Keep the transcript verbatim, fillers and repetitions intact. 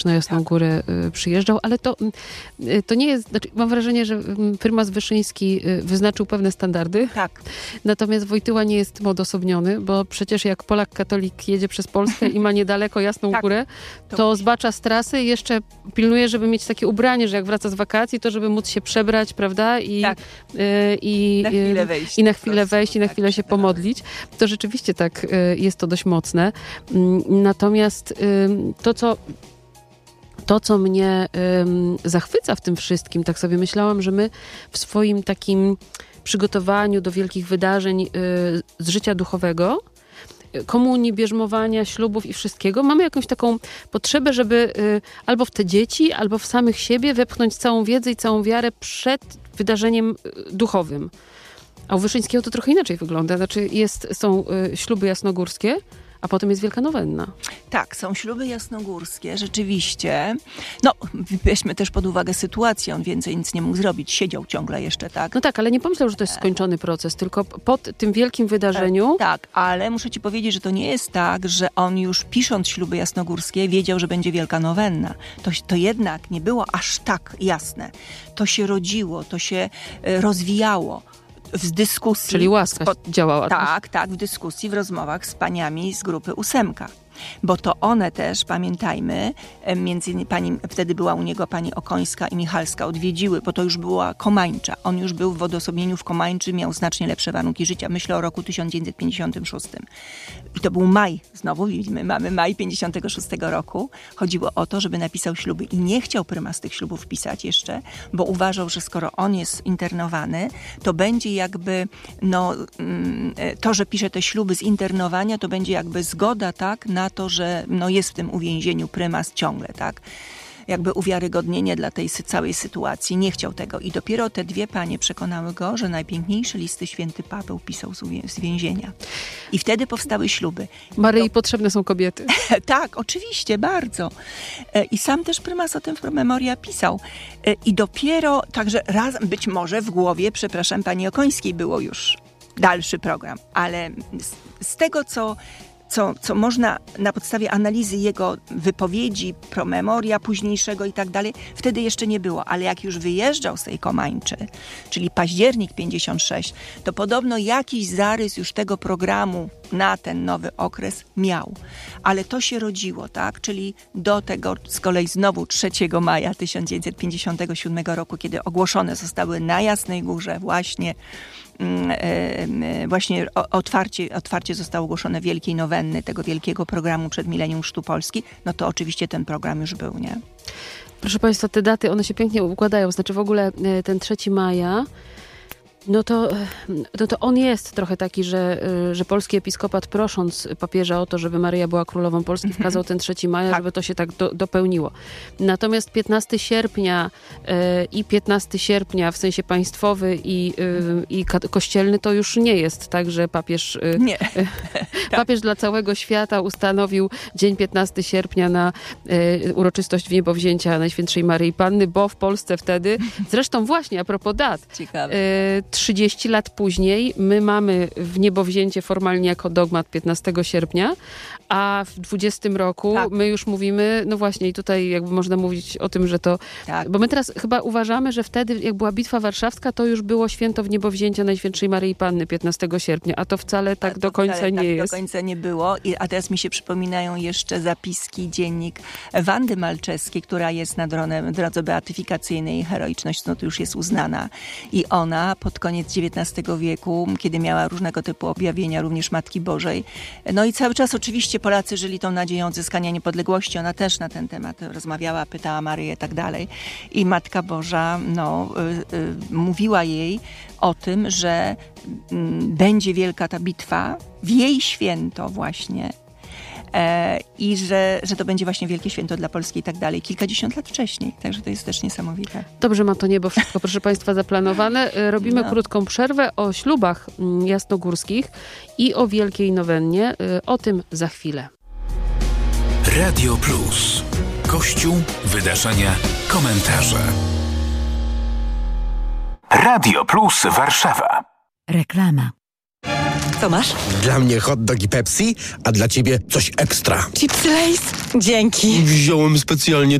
na Jasną Górę przyjeżdżał, ale to, to nie jest, znaczy mam wrażenie, że prymas Wyszyński wyznaczył pewne standardy, tak. Natomiast Wojtyła nie jest tym odosobniony, bo przecież jak Polak katolik jedzie przez Polskę i ma niedaleko Jasną tak. Górę, to, to zbacza z trasy i jeszcze pilnuje, żeby mieć takie ubranie, że jak wraca z wakacji, to żeby móc się przebrać, prawda? I, tak. y, i, na chwilę wejść. I na chwilę wejść i na chwilę się pomodlić. To rzeczywiście tak y, jest to dość mocne. Natomiast y, to, co To, co mnie ym, zachwyca w tym wszystkim, tak sobie myślałam, że my w swoim takim przygotowaniu do wielkich wydarzeń y, z życia duchowego, y, komunii, bierzmowania, ślubów i wszystkiego, mamy jakąś taką potrzebę, żeby y, albo w te dzieci, albo w samych siebie wepchnąć całą wiedzę i całą wiarę przed wydarzeniem y, duchowym. A u Wyszyńskiego to trochę inaczej wygląda. Znaczy jest, są y, śluby jasnogórskie, a potem jest Wielka Nowenna. Tak, są śluby jasnogórskie, rzeczywiście. No, weźmy też pod uwagę sytuację, on więcej nic nie mógł zrobić, siedział ciągle jeszcze, tak? No tak, ale nie pomyślał, że to jest skończony proces, tylko pod tym wielkim wydarzeniu... Tak, ale muszę ci powiedzieć, że to nie jest tak, że on już pisząc śluby jasnogórskie wiedział, że będzie Wielka Nowenna. To, to jednak nie było aż tak jasne. To się rodziło, to się rozwijało. W dyskusji... Czyli łaska po, działała. Tak, tak, w dyskusji, w rozmowach z paniami z grupy Ósemka. Bo to one też, pamiętajmy, między innymi pani, wtedy była u niego pani Okońska i Michalska, odwiedziły, bo to już była Komańcza. On już był w odosobnieniu w Komańczy, miał znacznie lepsze warunki życia. Myślę o roku tysiąc dziewięćset pięćdziesiątym szóstym. I to był maj, znowu widzimy, mamy maj pięćdziesiątego szóstego roku. Chodziło o to, żeby napisał śluby i nie chciał prymas tych ślubów pisać jeszcze, bo uważał, że skoro on jest internowany, to będzie jakby, no, to, że pisze te śluby z internowania, to będzie jakby zgoda, tak, na to, że no, jest w tym uwięzieniu prymas ciągle, tak? Jakby uwiarygodnienie dla tej sy- całej sytuacji. Nie chciał tego. I dopiero te dwie panie przekonały go, że najpiękniejsze listy święty Paweł pisał z, uwię- z więzienia. I wtedy powstały śluby. Maryi to... potrzebne są kobiety. Tak, oczywiście, bardzo. I sam też prymas o tym w Promemoria pisał. I dopiero, także raz, być może w głowie, przepraszam, pani Okońskiej było już dalszy program. Ale z, z tego, co Co, co można na podstawie analizy jego wypowiedzi, promemoria późniejszego i tak dalej, wtedy jeszcze nie było. Ale jak już wyjeżdżał z tej Komańczy, czyli październik pięćdziesiąt sześć, to podobno jakiś zarys już tego programu na ten nowy okres miał. Ale to się rodziło, tak? Czyli do tego z kolei znowu trzeciego maja tysiąc dziewięćset pięćdziesiątego siódmego roku, kiedy ogłoszone zostały na Jasnej Górze właśnie właśnie otwarcie, otwarcie zostało ogłoszone Wielkiej Nowenny, tego wielkiego programu przed Milenium Chrztu Polski, no to oczywiście ten program już był, nie? Proszę Państwa, te daty, one się pięknie układają. Znaczy w ogóle ten trzeciego maja, no to, no to on jest trochę taki, że, że polski episkopat, prosząc papieża o to, żeby Maryja była królową Polski, mm-hmm. wkazał ten trzeciego maja, tak. żeby to się tak do, dopełniło. Natomiast piętnastego sierpnia e, i piętnastego sierpnia w sensie państwowy i, e, i ka- kościelny to już nie jest tak, że papież, e, nie. papież dla całego świata ustanowił dzień piętnastego sierpnia na e, uroczystość wniebowzięcia Najświętszej Maryi Panny, bo w Polsce wtedy, zresztą właśnie a propos dat, ciekawe. E, trzydzieści lat później my mamy wniebowzięcie formalnie jako dogmat piętnastego sierpnia, a w dwudziestym roku tak. my już mówimy, no właśnie i tutaj jakby można mówić o tym, że to, tak. bo my teraz chyba uważamy, że wtedy jak była Bitwa Warszawska, to już było święto wniebowzięcia Najświętszej Maryi Panny piętnastego sierpnia, a to wcale tak do końca wcale, nie tak jest. do końca nie było, I, a teraz mi się przypominają jeszcze zapiski, dziennik Wandy Malczewskiej, która jest na drodze, drodze beatyfikacyjnej, heroiczność no to już jest uznana i ona pod koniec dziewiętnastego wieku, kiedy miała różnego typu objawienia, również Matki Bożej. No i cały czas oczywiście Polacy żyli tą nadzieją odzyskania niepodległości. Ona też na ten temat rozmawiała, pytała Maryję i tak dalej. I Matka Boża no, y, y, mówiła jej o tym, że y, będzie wielka ta bitwa w jej święto właśnie. E, I że, że to będzie właśnie wielkie święto dla Polski i tak dalej, kilkadziesiąt lat wcześniej. Także to jest też niesamowite. Dobrze ma to niebo wszystko, proszę Państwa, zaplanowane. Robimy no. krótką przerwę o ślubach jasnogórskich i o Wielkiej Nowennie. O tym za chwilę. Radio Plus. Kościół, wydarzenia, komentarze. Radio Plus Warszawa. Reklama. Co masz? Dla mnie hot dog i Pepsi, a dla ciebie coś ekstra. Chipsy Lay's. Dzięki. Wziąłem specjalnie